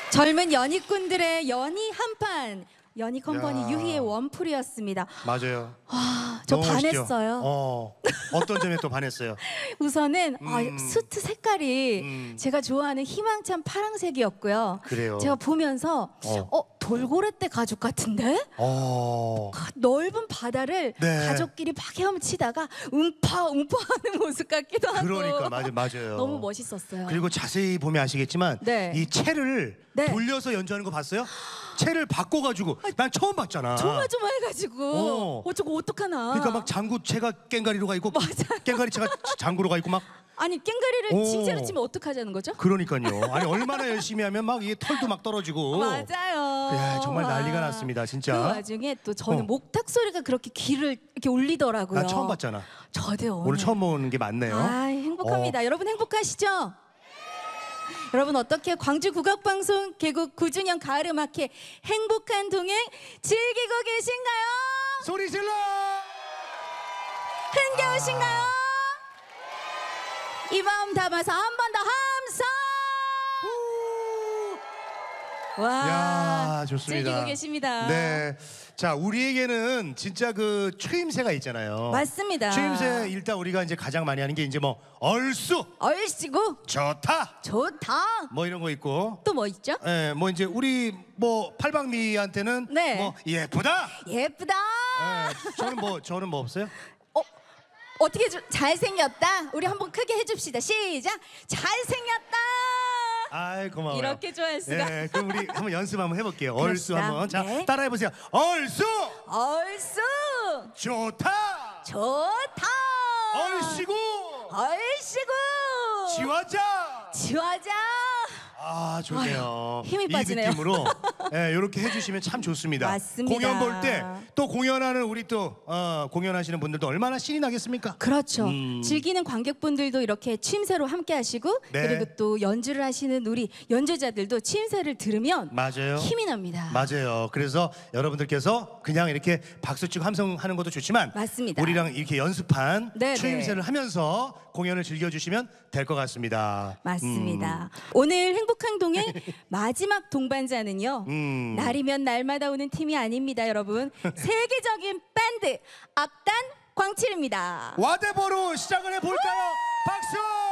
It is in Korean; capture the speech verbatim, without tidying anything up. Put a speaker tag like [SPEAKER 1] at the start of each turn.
[SPEAKER 1] 젊은 연희꾼들의 연희 한판, 연희 컴퍼니
[SPEAKER 2] 야.
[SPEAKER 1] 유희의 원풀이었습니다.
[SPEAKER 2] 맞아요.
[SPEAKER 1] 와, 저
[SPEAKER 2] 너무 멋있죠?
[SPEAKER 1] 반했어요.
[SPEAKER 2] 어, 어떤 점에 또 반했어요?
[SPEAKER 1] 우선은
[SPEAKER 2] 음.
[SPEAKER 1] 아, 수트 색깔이
[SPEAKER 2] 음.
[SPEAKER 1] 제가 좋아하는 희망찬 파랑색이었고요.
[SPEAKER 2] 그래요.
[SPEAKER 1] 제가 보면서
[SPEAKER 2] 어.
[SPEAKER 1] 어, 돌고래떼 가죽 같은데?
[SPEAKER 2] 어,
[SPEAKER 1] 넓은 바다를
[SPEAKER 2] 네.
[SPEAKER 1] 가족끼리 막 헤엄치다가 음파 음파하는 모습 같기도 하고.
[SPEAKER 2] 그러니까 맞아 맞아요.
[SPEAKER 1] 너무 멋있었어요.
[SPEAKER 2] 그리고 자세히 보면 아시겠지만
[SPEAKER 1] 네.
[SPEAKER 2] 이 채를
[SPEAKER 1] 네.
[SPEAKER 2] 돌려서 연주하는 거 봤어요? 채를 바꿔가지고 난 처음 봤잖아.
[SPEAKER 1] 조마조마해가지고
[SPEAKER 2] 어.
[SPEAKER 1] 어쩌고 어떡하나.
[SPEAKER 2] 그러니까 막 장구채가 깽가리로 가 있고
[SPEAKER 1] 맞아요.
[SPEAKER 2] 깽가리채가 장구로 가 있고 막
[SPEAKER 1] 아니 깽가리를
[SPEAKER 2] 오.
[SPEAKER 1] 진짜로 치면 어떡하자는 거죠?
[SPEAKER 2] 그러니까요. 아니 얼마나 열심히 하면 막 이게 털도 막 떨어지고.
[SPEAKER 1] 맞아요.
[SPEAKER 2] 예, 정말
[SPEAKER 1] 와.
[SPEAKER 2] 난리가 났습니다, 진짜.
[SPEAKER 1] 그 와중에 또 저는
[SPEAKER 2] 어.
[SPEAKER 1] 목탁 소리가 그렇게 귀를 이렇게 울리더라고요.
[SPEAKER 2] 나 처음 봤잖아.
[SPEAKER 1] 저도요.
[SPEAKER 2] 오늘 처음 보는 게 맞네요.
[SPEAKER 1] 아, 행복합니다. 여러분 행복하시죠? 여러분 어떻게 광주 국악방송 개국 구 주년 가을음악회 행복한 동행 즐기고 계신가요?
[SPEAKER 2] 소리 질러!
[SPEAKER 1] 흥겨우신가요? 이 마음 담아서 한 번 더 함성! 와,
[SPEAKER 2] 야, 좋습니다.
[SPEAKER 1] 즐기고 계십니다.
[SPEAKER 2] 네. 자, 우리에게는 진짜 그 추임새가 있잖아요.
[SPEAKER 1] 맞습니다.
[SPEAKER 2] 추임새 일단 우리가 이제 가장 많이 하는 게 이제 뭐 얼쑤,
[SPEAKER 1] 얼씨구
[SPEAKER 2] 좋다,
[SPEAKER 1] 좋다.
[SPEAKER 2] 뭐 이런 거 있고.
[SPEAKER 1] 또 뭐 있죠?
[SPEAKER 2] 예, 뭐 이제 우리 뭐 팔방미한테는
[SPEAKER 1] 네.
[SPEAKER 2] 뭐 예쁘다.
[SPEAKER 1] 예쁘다.
[SPEAKER 2] 예, 저는 뭐 저는 뭐 없어요?
[SPEAKER 1] 어, 어떻게 좀 잘생겼다. 우리 한번 크게 해줍시다. 시작. 잘생겼다.
[SPEAKER 2] 아이 고마워요.
[SPEAKER 1] 이렇게 좋아할 수가.
[SPEAKER 2] 예, 그럼 우리 한번 연습 한번 해볼게요. 얼쑤
[SPEAKER 1] 그럽시다.
[SPEAKER 2] 한번. 자,
[SPEAKER 1] 네.
[SPEAKER 2] 따라해 보세요. 얼쑤,
[SPEAKER 1] 얼쑤
[SPEAKER 2] 좋다,
[SPEAKER 1] 좋다.
[SPEAKER 2] 얼씨구,
[SPEAKER 1] 얼씨구
[SPEAKER 2] 지화자.
[SPEAKER 1] 지화자.
[SPEAKER 2] 아 좋네요.
[SPEAKER 1] 아유, 힘이
[SPEAKER 2] 이
[SPEAKER 1] 빠지네요.
[SPEAKER 2] 느낌으로 예, 이렇게 해주시면 참 좋습니다.
[SPEAKER 1] 맞습니다.
[SPEAKER 2] 공연 볼 때 또 공연하는 우리 또 어, 공연하시는 분들도 얼마나 신이 나겠습니까?
[SPEAKER 1] 그렇죠.
[SPEAKER 2] 음.
[SPEAKER 1] 즐기는 관객분들도 이렇게 취임새로 함께 하시고
[SPEAKER 2] 네.
[SPEAKER 1] 그리고 또 연주를 하시는 우리 연주자들도 취임새를 들으면
[SPEAKER 2] 맞아요.
[SPEAKER 1] 힘이 납니다.
[SPEAKER 2] 맞아요. 그래서 여러분들께서 그냥 이렇게 박수 치고 함성하는 것도 좋지만
[SPEAKER 1] 맞습니다.
[SPEAKER 2] 우리랑 이렇게 연습한
[SPEAKER 1] 네,
[SPEAKER 2] 추임새를 하면서 공연을 즐겨주시면 될 것 같습니다.
[SPEAKER 1] 맞습니다. 오늘 행복한 동행 마지막 동반자는요.
[SPEAKER 2] 음.
[SPEAKER 1] 날이면 날마다 오는 팀이 아닙니다, 여러분. 세계적인 밴드 악단 광칠입니다.
[SPEAKER 2] 와대보로 시작을 해볼까요? 박수!